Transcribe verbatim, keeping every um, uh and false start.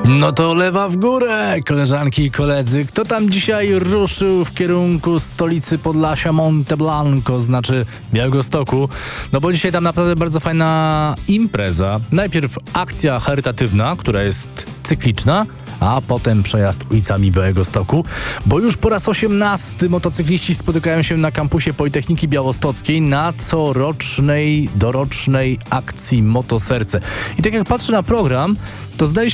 No to lewa w górę, koleżanki i koledzy. Kto tam dzisiaj ruszył w kierunku stolicy Podlasia, Monte Blanco, znaczy Białegostoku? No bo dzisiaj tam naprawdę bardzo fajna impreza. Najpierw akcja charytatywna, która jest cykliczna, a potem przejazd ulicami Białegostoku, bo już po raz osiemnasty motocykliści spotykają się na kampusie Politechniki Białostockiej na corocznej, dorocznej akcji Motoserce. I tak jak patrzę na program, to zdaje się,